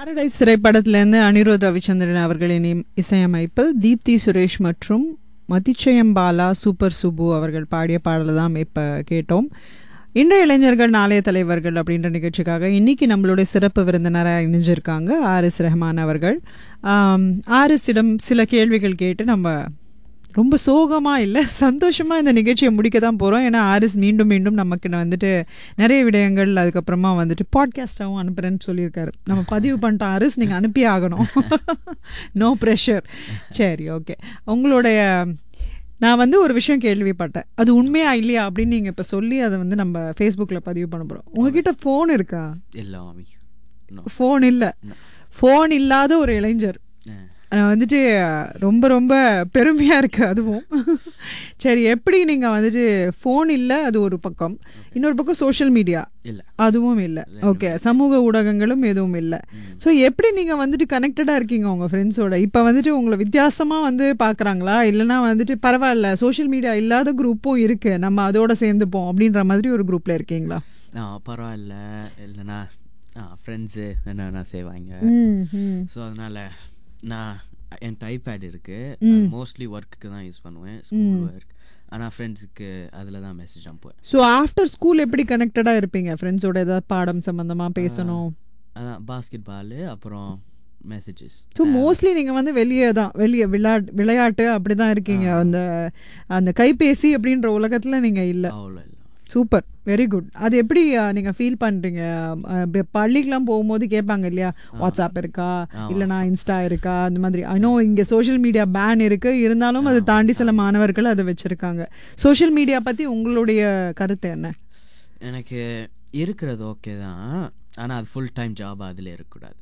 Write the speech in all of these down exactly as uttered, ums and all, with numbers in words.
Paradise திரைப்படத்திலேருந்து Anirudh Ravichandran அவர்களின் இசையமைப்பில் தீப்தி சுரேஷ் மற்றும் மதிச்சயம்பாலா சூப்பர் சுப்பு அவர்கள் பாடிய பாடலை தான் இப்போ கேட்டோம். இன்றைய இளைஞர்கள் நாளைய தலைவர்கள் அப்படின்ற நிகழ்ச்சிக்காக இன்றைக்கி நம்மளுடைய சிறப்பு விருந்தினராக இணைஞ்சிருக்காங்க ஆரிஸ் ரஹ்மான் அவர்கள். ஆரிஸிடம் சில கேள்விகள் கேட்டு நம்ம ரொம்ப சோகமாக இல்லை சந்தோஷமாக இந்த நிகழ்ச்சியை முடிக்க தான் போகிறோம். ஏன்னா ஆரிஸ் மீண்டும் மீண்டும் நமக்கு வந்துட்டு நிறைய விடயங்கள் அதுக்கப்புறமா வந்துட்டு பாட்காஸ்ட்டாகவும் அனுப்புகிறேன்னு சொல்லியிருக்காரு. நம்ம பதிவு பண்ணிட்டோம் ஆரிஸ், நீங்கள் அனுப்பி ஆகணும். No pressure. சரி, ஓகே. உங்களுடைய நான் வந்து ஒரு விஷயம் கேள்விப்பட்டேன், அது உண்மையா இல்லையா அப்படின்னு நீங்கள் இப்போ சொல்லி அதை வந்து நம்ம ஃபேஸ்புக்கில் பதிவு பண்ண போகிறோம். உங்ககிட்ட ஃபோன் இருக்கா? இல்லை, ஃபோன் இல்லை. ஃபோன் இல்லாத ஒரு இளைஞர் வந்துட்டு ரொம்ப ரொம்ப பெருமையாக இருக்குது அதுவும். சரி, எப்படி நீங்கள் வந்துட்டு ஃபோன் இல்லை அது ஒரு பக்கம், இன்னொரு பக்கம் சோஷியல் மீடியா இல்லை, அதுவும் இல்லை. ஓகே, சமூக ஊடகங்களும் எதுவும் இல்லை. ஸோ எப்படி நீங்கள் வந்துட்டு கனெக்டடாக இருக்கீங்க உங்கள் ஃப்ரெண்ட்ஸோட? இப்போ வந்துட்டு உங்களை வித்தியாசமாக வந்து பார்க்குறாங்களா, இல்லைனா வந்துட்டு பரவாயில்ல சோஷியல் மீடியா இல்லாத குரூப்பும் இருக்குது நம்ம அதோட சேர்ந்துப்போம் அப்படின்ற மாதிரி ஒரு குரூப்பில் இருக்கீங்களா? ஆ, பரவாயில்ல. இல்லைனா ஃப்ரெண்ட்ஸு என்ன செய்வாங்க. ஸோ அதனால் நான் என் டைப்பேட் இருக்குது, மோஸ்ட்லி ஒர்க்குக்கு தான் யூஸ் பண்ணுவேன், ஸ்கூல் ஒர்க். ஆனால் ஃப்ரெண்ட்ஸுக்கு அதில் தான் மெசேஜ் அனுப்புவேன். ஸோ ஆஃப்டர் ஸ்கூல் எப்படி கனெக்டடாக இருப்பீங்க ஃப்ரெண்ட்ஸோட? ஏதாவது பாடம் சம்மந்தமாக பேசணும்? அதான் பாஸ்கெட் பாலு, அப்புறம் மெசேஜஸ். ஸோ மோஸ்ட்லி நீங்கள் வந்து வெளியே தான், வெளியே விளையாட்டு விளையாட்டு அப்படி தான் இருக்கீங்க. அந்த அந்த கைபேசி அப்படின்ற உலகத்தில் நீங்கள் இல்லை. அவ்வளோ இல்லை. Super, very good. அது எப்படி நீங்கள் ஃபீல் பண்ணுறீங்க? பள்ளிக்கெலாம் போகும்போது கேட்பாங்க இல்லையா, வாட்ஸ்அப் இருக்கா இல்லைனா இன்ஸ்டா இருக்கா அந்த மாதிரி. இன்னும் இங்கே சோஷியல் மீடியா பேன் இருக்குது, இருந்தாலும் அதை தாண்டி சில மாணவர்கள் அதை வச்சுருக்காங்க. சோஷியல் மீடியா பற்றி உங்களுடைய கருத்து என்ன? எனக்கு இருக்கிறது ஓகே தான், ஆனால் அது ஃபுல் டைம் ஜாப் அதில் இருக்கக்கூடாது.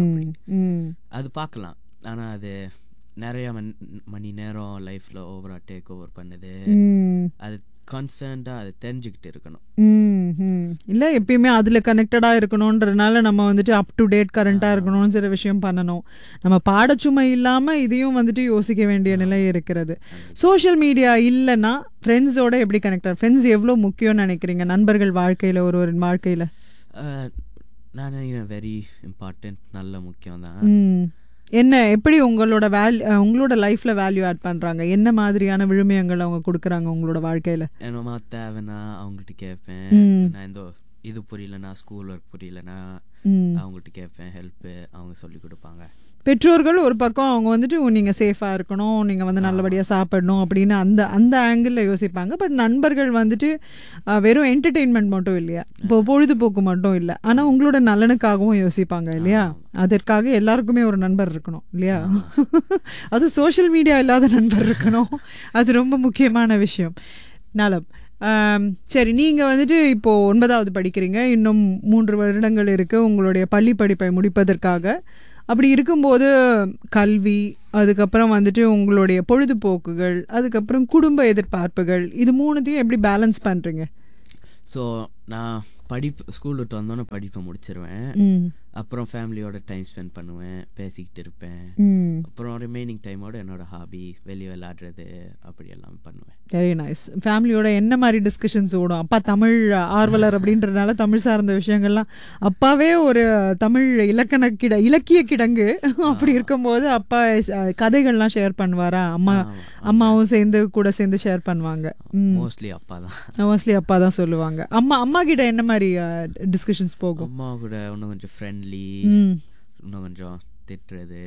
அது பார்க்கலாம், ஆனால் அது நிறைய மணி மணி நேரம் லைஃப்பில் ஓவராக டேக் ஓவர் பண்ணுது. அது கான்ஸ்டன்ட்டாக அது தெரிஞ்சுக்கிட்டு இருக்கணும். இல்லை, எப்பயுமே அதில் கனெக்டடாக இருக்கணுன்றதுனால நம்ம வந்துட்டு அப் டு டேட் கரண்ட்டாக இருக்கணும்னு சில விஷயம் பண்ணணும். நம்ம பாடச்சுமை இல்லாமல் இதையும் வந்துட்டு யோசிக்க வேண்டிய நிலை இருக்கிறது. சோஷியல் மீடியா இல்லைன்னா ஃப்ரெண்ட்ஸோட எப்படி கனெக்டாக? ஃப்ரெண்ட்ஸ் எவ்வளோ முக்கியம்னு நினைக்கிறீங்க நண்பர்கள் வாழ்க்கையில், ஒருவரின் வாழ்க்கையில்? நான் நினைக்கிறேன் வெரி இம்பார்ட்டன்ட், நல்ல முக்கியம் தான். என்ன, எப்படி உங்களோட வேல்யூ உங்களோட லைஃப்ல வேல்யூ ஆட் பண்றாங்க? என்ன மாதிரியான விழுமியங்கள் அவங்க கொடுக்குறாங்க உங்களோட வாழ்க்கையில? என்னமா தேவைன்னா அவங்கள்ட்ட கேட்பேன். நான் இந்த இது புரியலனா, ஸ்கூல் ஒர்க் புரியலனா அவங்கள்ட்ட கேட்பேன் ஹெல்ப்பு, அவங்க சொல்லி கொடுப்பாங்க. பெற்றோர்கள் ஒரு பக்கம் அவங்க வந்துட்டு நீங்கள் சேஃபாக இருக்கணும், நீங்கள் வந்து நல்லபடியாக சாப்பிடணும் அப்படின்னு அந்த அந்த ஆங்கிளில் யோசிப்பாங்க. பட் நண்பர்கள் வந்துட்டு வெறும் என்டர்டெயின்மெண்ட் மட்டும் இல்லையா, இப்போ பொழுதுபோக்கு மட்டும் இல்லை, ஆனால் உங்களோட நலனுக்காகவும் யோசிப்பாங்க இல்லையா? அதற்காக எல்லாருக்குமே ஒரு நண்பர் இருக்கணும் இல்லையா? அதுவும் சோஷியல் மீடியா இல்லாத நண்பர் இருக்கணும், அது ரொம்ப முக்கியமான விஷயம். நலம். சரி, நீங்கள் வந்துட்டு இப்போது ஒன்பதாவது படிக்கிறீங்க, இன்னும் மூன்று வருடங்கள் இருக்குது உங்களுடைய பள்ளி படிப்பை முடிப்பதற்காக. அப்படி இருக்கும்போது கல்வி, அதுக்கப்புறம் வந்துட்டு உங்களுடைய பொழுதுபோக்குகள், அதுக்கப்புறம் குடும்ப எதிர்பார்ப்புகள், இது மூணுத்தையும் எப்படி பேலன்ஸ் பண்ணுறீங்க? ஸோ நான் படிப்பு ஸ்கூல் விட்டு வந்தோன்னே படிப்பை முடிச்சிருவேன். அப்புறம் ஃபேமிலியோட டைம் ஸ்பெண்ட் பண்ணுவேன், பேசிக்கிட்டு இருப்பேன். அப்புறம் ரிமைனிங் டைமோட என்னோட ஹாபி, வெளியே விளையாடுறது, அப்படி எல்லாம் பண்ணுவேன். Very nice. ஃபேமிலியோட என்ன மாதிரி டிஸ்கஷன்ஸ் ஓடும்? அப்பா தமிழ் ஆர்வலர் அப்படின்றதுனால தமிழ் சார்ந்த விஷயங்கள்லாம், அப்பாவே ஒரு தமிழ் இலக்கண கிட இலக்கிய கிடங்கு. அப்படி இருக்கும்போது அப்பா கதைகள்லாம் ஷேர் பண்ணுவாரா? அம்மா அம்மாவும் சேர்ந்து கூட சேர்ந்து ஷேர் பண்ணுவாங்க. மோஸ்ட்லி அப்பா தான் மோஸ்ட்லி அப்பா தான் சொல்லுவாங்க. அம்மா அம்மா கிட்ட என்ன மாதிரி டிஸ்கஷன்ஸ் போகும்? அம்மா கூட இன்னும் கொஞ்சம் ஃப்ரெண்ட்லி, இன்னும் கொஞ்சம் திட்டுறது.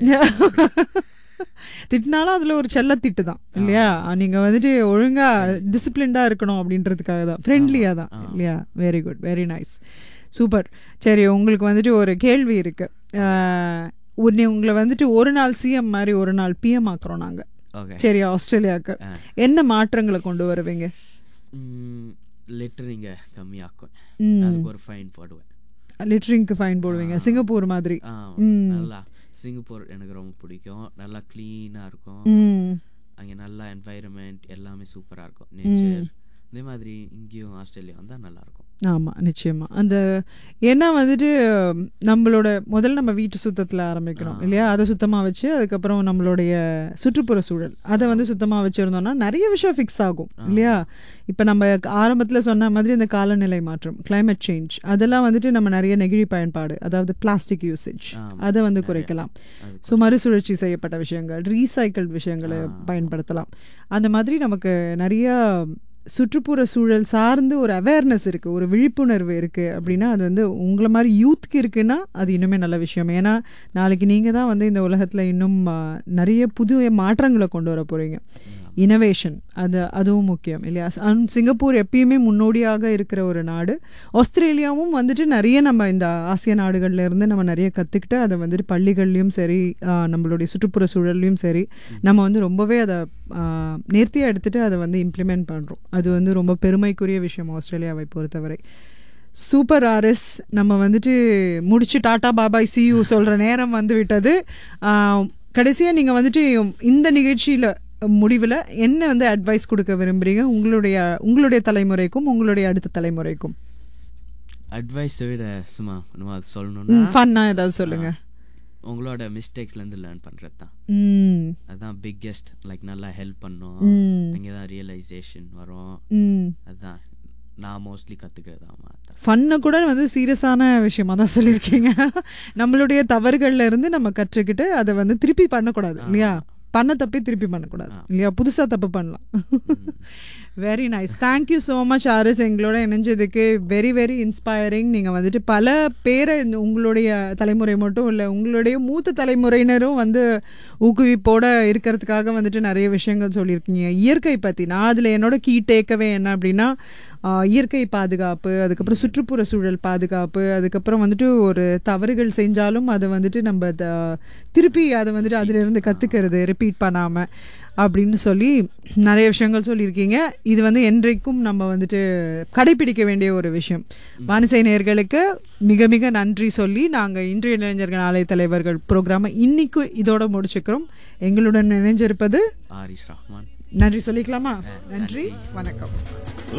திட்டினாலும் அதில் ஒரு செல்ல திட்டு தான் இல்லையா? நீங்கள் வந்துட்டு ஒழுங்காக டிசிப்ளின்டாக இருக்கணும் அப்படின்றதுக்காக தான், ஃப்ரெண்ட்லியாக தான் இல்லையா? Very good, very nice, super. சரி, உங்களுக்கு வந்துட்டு ஒரு கேள்வி இருக்குது. உங்களை வந்துட்டு ஒரு நாள் சிஎம் மாதிரி ஒரு நாள் பிஎம் ஆக்குறோம் நாங்கள். சரி, ஆஸ்திரேலியாவுக்கு என்ன மாற்றங்களை கொண்டு வருவீங்க? லிட்டரிங்க கம்மியாக்குவேன், அதுக்கு ஒரு ஃபைன் போடுவேன். லிட்டரிங்க்கு ஃபைன் போடுவீங்க, சிங்கப்பூர் மாதிரி? நல்லா, சிங்கப்பூர் எனக்கு ரொம்ப பிடிக்கும், நல்லா க்ளீனாக இருக்கும், அங்கே நல்லா என்வைரன்மெண்ட் எல்லாமே சூப்பராக இருக்கும், நேச்சர் இதே மாதிரி இங்கேயும் ஆஸ்திரேலியா வந்தால் நல்லாயிருக்கும். ஆமாம், நிச்சயமாக. அந்த ஏன்னா வந்துட்டு நம்மளோட முதல்ல நம்ம வீட்டு சுத்தத்தில் ஆரம்பிக்கணும் இல்லையா? அதை சுத்தமாக வச்சு அதுக்கப்புறம் நம்மளுடைய சுற்றுப்புற சூழல் அதை வந்து சுத்தமாக வச்சுருந்தோம்னா நிறைய விஷயம் ஃபிக்ஸ் ஆகும் இல்லையா? இப்போ நம்ம ஆரம்பத்தில் சொன்ன மாதிரி இந்த காலநிலை மாற்றம், கிளைமேட் சேஞ்ச், அதெல்லாம் வந்துட்டு நம்ம நிறைய நெகிழி பயன்பாடு, அதாவது பிளாஸ்டிக் யூசேஜ், அதை வந்து குறைக்கலாம். ஸோ மறுசுழற்சி செய்யப்பட்ட விஷயங்கள், ரீசைக்கிள் விஷயங்களை பயன்படுத்தலாம். அந்த மாதிரி நமக்கு நிறையா சுற்றுப்புற சூழல் சார்ந்து ஒரு அவேர்னஸ் இருக்குது, ஒரு விழிப்புணர்வு இருக்குது அப்படின்னா அது வந்து உங்களை மாதிரி யூத்துக்கு இருக்குன்னா அது இன்னுமே நல்ல விஷயம். ஏன்னா நாளைக்கு நீங்கள் தான் வந்து இந்த உலகத்தில் இன்னும் நிறைய புது மாற்றங்களை கொண்டு வர போகிறீங்க. இனோவேஷன் அது அதுவும் முக்கியம் இல்லையா? சிங்கப்பூர் எப்பயுமே முன்னோடியாக இருக்கிற ஒரு நாடு. ஆஸ்திரேலியாவும் வந்துட்டு நிறைய நம்ம இந்த ஆசிய நாடுகள்ல இருந்து நம்ம நிறைய கற்றுக்கிட்டு அதை வந்துட்டு பள்ளிகள்லையும் சரி நம்மளுடைய சுற்றுப்புற சூழல்லையும் சரி நம்ம வந்து ரொம்பவே அதை நேர்த்தியாக எடுத்துகிட்டு அதை வந்து இம்ப்ளிமெண்ட் பண்ணுறோம். அது வந்து ரொம்ப பெருமைக்குரிய விஷயம் ஆஸ்திரேலியாவை பொறுத்தவரை. சூப்பர் ஆர்எஸ், நம்ம வந்துட்டு முடிச்சு டாட்டா பாபாய் சி யூ சொல்கிற நேரம் வந்து விட்டது. கடைசியாக நீங்கள் வந்துட்டு இந்த நிகழ்ச்சியில் முடிவில் என்ன வந்து அட்வைஸ் கொடுக்க விரும்புகிறீங்க உங்களுடைய உங்களுடைய தலைமுறைக்கும் உங்களுடைய அடுத்த தலைமுறைக்கும்? அட்வைஸை விட சும்மா நம்ம அது சொல்லணும்னா ஃபன்னாக ஏதாவது சொல்லுங்கள். உங்களோட மிஸ்டேக்ஸ்லேருந்து லேர்ன் பண்ணுறது தான், அதுதான் பிக்கெஸ்ட். லைக் நல்லா ஹெல்ப் பண்ணோம், அங்கே தான் ரியலைசேஷன் வரும். அதுதான் நான் மோஸ்ட்லி கற்றுக்கிறது. ஆமாம், ஃபன்னை கூட வந்து சீரியஸான விஷயமா தான் சொல்லியிருக்கீங்க. நம்மளுடைய தவறுகள்ல இருந்து நம்ம கற்றுக்கிட்டு அதை வந்து திருப்பி பண்ணக்கூடாது இல்லையா? பண்ண தப்பி திருப்பி பண்ணக்கூடாது இல்லையா? புதுசாக தப்பு பண்ணலாம். Very nice. Thank you so much RS, எங்களோட இணைஞ்சதுக்கு. Very very inspiring. நீங்கள் வந்துட்டு பல பேரை உங்களுடைய தலைமுறை மட்டும் இல்லை, உங்களுடைய மூத்த தலைமுறையினரும் வந்து ஊக்குவிப்போட இருக்கிறதுக்காக வந்துட்டு நிறைய விஷயங்கள் சொல்லியிருக்கீங்க இயற்கை பற்றி. நான் அதில் என்னோட கீ டேக்கவே என்ன அப்படின்னா இயற்கை பாதுகாப்பு, அதுக்கப்புறம் சுற்றுப்புற சூழல் பாதுகாப்பு, அதுக்கப்புறம் வந்துட்டு ஒரு தவறுகள் செஞ்சாலும் அதை வந்துட்டு நம்ம திருப்பி அதை வந்துட்டு அதிலிருந்து கற்றுக்கிறது, ரிப்பீட் பண்ணாமல் அப்படின்னு சொல்லி நிறைய விஷயங்கள் சொல்லியிருக்கீங்க. இது வந்து என்றைக்கும் நம்ம வந்துட்டு கடைபிடிக்க வேண்டிய ஒரு விஷயம். வானிசை நேயர்களுக்கு மிக மிக நன்றி சொல்லி நாங்கள் இன்றைய இளைஞர்கள் ஆலய தலைவர்கள் ப்ரோக்ராமை இன்னைக்கு இதோட முடிச்சுக்கிறோம். எங்களுடன் இணைஞ்சிருப்பது ஆரிஸ் ரஹ்மான். நன்றி சொல்லிக்கலாமா? நன்றி, வணக்கம்.